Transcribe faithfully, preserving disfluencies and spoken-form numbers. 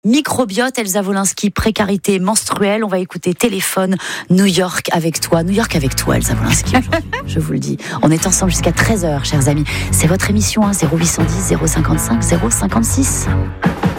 Microbiote, Elsa Wolinski, précarité menstruelle. On va écouter Téléphone New York avec toi. New York avec toi, Elsa Wolinski, je vous le dis. On est ensemble jusqu'à treize heures, chers amis. C'est votre émission, hein, zéro huit cent dix, zéro cinquante-cinq, zéro cinquante-six.